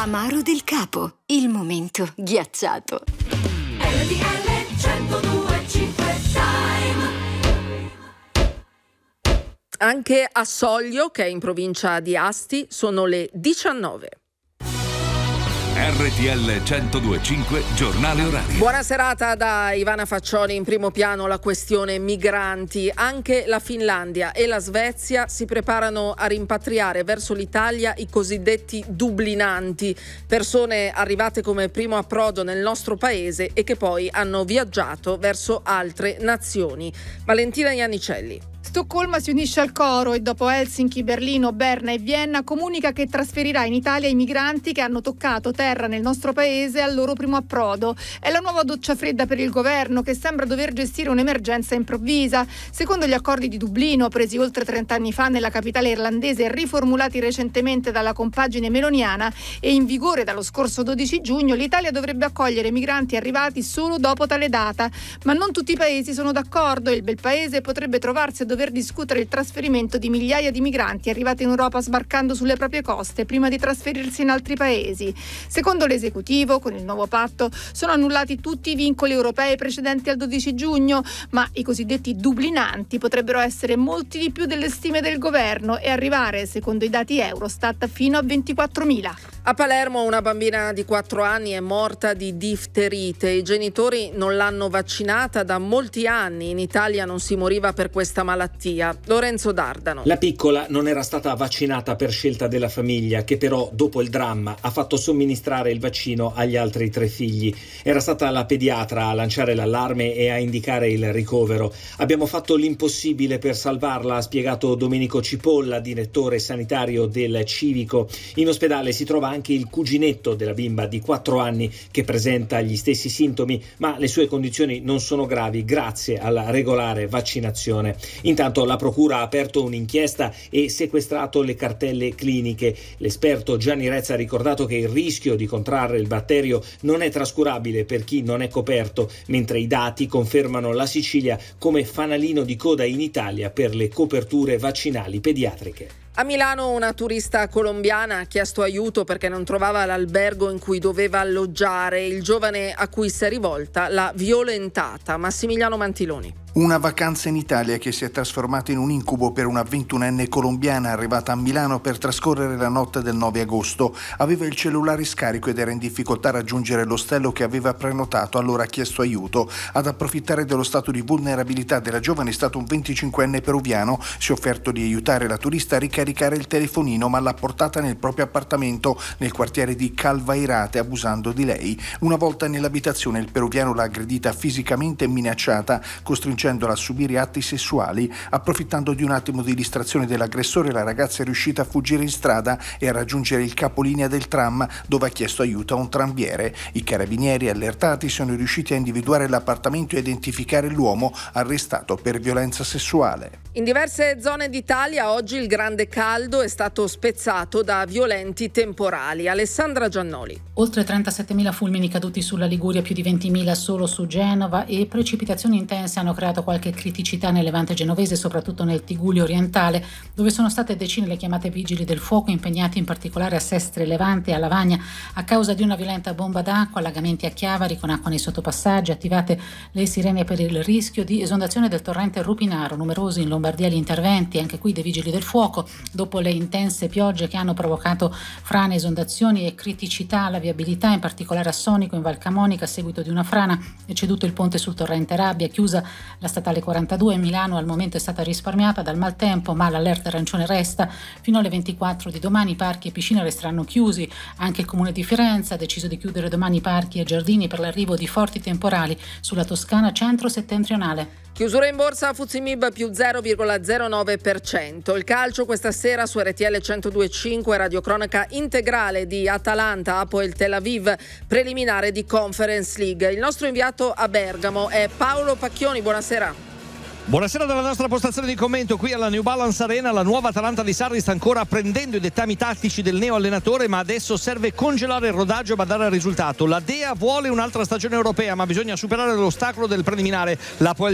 Amaro del Capo, il momento ghiacciato. RTL 102.5 Time. Anche a Soglio, che è in provincia di Asti, sono le 19. RTL 102.5 Giornale Orario. Buona serata da Ivana Faccioli. In primo piano la questione migranti. Anche la Finlandia e la Svezia si preparano a rimpatriare verso l'Italia i cosiddetti dublinanti, persone arrivate come primo approdo nel nostro paese e che poi hanno viaggiato verso altre nazioni. Valentina Iannicelli. Stoccolma si unisce al coro e dopo Helsinki, Berlino, Berna e Vienna comunica che trasferirà in Italia i migranti che hanno toccato terra nel nostro paese al loro primo approdo. È la nuova doccia fredda per il governo che sembra dover gestire un'emergenza improvvisa. Secondo gli accordi di Dublino, presi oltre 30 anni fa nella capitale irlandese e riformulati recentemente dalla compagine meloniana e in vigore dallo scorso 12 giugno, l'Italia dovrebbe accogliere migranti arrivati solo dopo tale data. Ma non tutti i paesi sono d'accordo e il bel paese potrebbe trovarsi a dover discutere il trasferimento di migliaia di migranti arrivati in Europa sbarcando sulle proprie coste prima di trasferirsi in altri paesi. Secondo l'esecutivo, con il nuovo patto sono annullati tutti i vincoli europei precedenti al 12 giugno, ma i cosiddetti dublinanti potrebbero essere molti di più delle stime del governo e arrivare, secondo i dati Eurostat, fino a 24.000. A Palermo una bambina di 4 anni è morta di difterite. I genitori non l'hanno vaccinata da molti anni. In Italia non si moriva per questa malattia. Lorenzo Dardano. La piccola non era stata vaccinata per scelta della famiglia, che però dopo il dramma ha fatto somministrare il vaccino agli altri 3 figli. Era stata la pediatra a lanciare l'allarme e a indicare il ricovero. Abbiamo fatto l'impossibile per salvarla, ha spiegato Domenico Cipolla, direttore sanitario del Civico. In ospedale si trova anche il cuginetto della bimba di 4 anni che presenta gli stessi sintomi, ma le sue condizioni non sono gravi grazie alla regolare vaccinazione. Intanto la procura ha aperto un'inchiesta e sequestrato le cartelle cliniche. L'esperto Gianni Rezza ha ricordato che il rischio di contrarre il batterio non è trascurabile per chi non è coperto, mentre i dati confermano la Sicilia come fanalino di coda in Italia per le coperture vaccinali pediatriche. A Milano una turista colombiana ha chiesto aiuto perché non trovava l'albergo in cui doveva alloggiare. Il giovane a cui si è rivolta l'ha violentata. Massimiliano Mantiloni. Una vacanza in Italia che si è trasformata in un incubo per una 21enne colombiana arrivata a Milano per trascorrere la notte del 9 agosto. Aveva il cellulare scarico ed era in difficoltà a raggiungere l'ostello che aveva prenotato, allora ha chiesto aiuto. Ad approfittare dello stato di vulnerabilità della giovane è stato un 25enne peruviano. Si è offerto di aiutare la turista a ricaricare il telefonino, ma l'ha portata nel proprio appartamento nel quartiere di Calvairate, abusando di lei. Una volta nell'abitazione il peruviano l'ha aggredita fisicamente e minacciata, costringendola a subire atti sessuali. Approfittando di un attimo di distrazione dell'aggressore, la ragazza è riuscita a fuggire in strada e a raggiungere il capolinea del tram, dove ha chiesto aiuto a un tranviere. I carabinieri allertati sono riusciti a individuare l'appartamento e a identificare l'uomo arrestato per violenza sessuale. In diverse zone d'Italia oggi il grande caldo è stato spezzato da violenti temporali. Alessandra Giannoli. Oltre 37.000 fulmini caduti sulla Liguria, più di 20.000 solo su Genova e precipitazioni intense hanno creato qualche criticità nel Levante genovese, soprattutto nel Tigullio orientale, dove sono state decine le chiamate vigili del fuoco impegnati in particolare a Sestre Levante e a Lavagna a causa di una violenta bomba d'acqua, allagamenti a Chiavari con acqua nei sottopassaggi, attivate le sirene per il rischio di esondazione del torrente Rupinaro, numerosi in Lombardia gli interventi, anche qui dei vigili del fuoco, dopo le intense piogge che hanno provocato frane, esondazioni e criticità alla viabilità, in particolare a Sonico in Val Camonica a seguito di una frana è ceduto il ponte sul torrente Rabbia, chiusa la statale 42. Milano al momento è stata risparmiata dal maltempo, ma l'allerta arancione resta fino alle 24 di domani. Parchi e piscine resteranno chiusi. Anche il comune di Firenze ha deciso di chiudere domani parchi e giardini per l'arrivo di forti temporali sulla Toscana centro-settentrionale. Chiusura in borsa FTSE MIB più 0,09%. Il calcio questa sera su RTL 102.5, radiocronaca integrale di Atalanta Hapoel Tel Aviv, preliminare di Conference League. Il nostro inviato a Bergamo è Paolo Pacchioni. Buonasera. Buonasera dalla nostra postazione di commento qui alla New Balance Arena. La nuova Atalanta di Sarri sta ancora apprendendo i dettami tattici del neo allenatore, ma adesso serve congelare il rodaggio e badare al risultato. La Dea vuole un'altra stagione europea, ma bisogna superare l'ostacolo del preliminare. L'Hapoel